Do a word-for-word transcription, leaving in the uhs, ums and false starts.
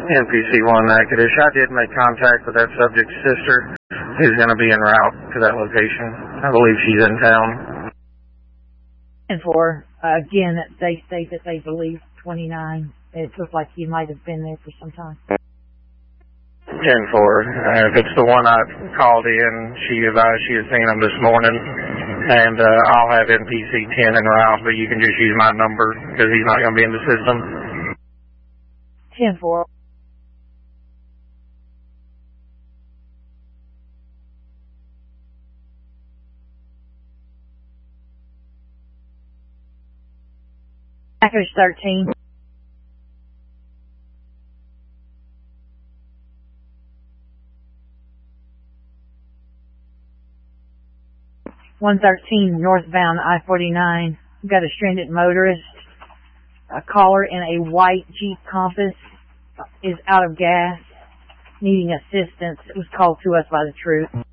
N P C one Natchitoches. I did make contact with that subject's sister, who's going to be en route to that location. I believe she's in town. And for, uh, again, they state that they believe twenty-nine. It looks like he might have been there for some time. ten four. Uh, if it's the one I called in, she advised she had seen him this morning. And uh, I'll have N P C ten en route, but you can just use my number because he's not going to be in the system. ten four. Package thirteen. one thirteen northbound I forty-nine. We've got a stranded motorist. A caller in a white Jeep Compass is out of gas, needing assistance. It was called to us by the troop.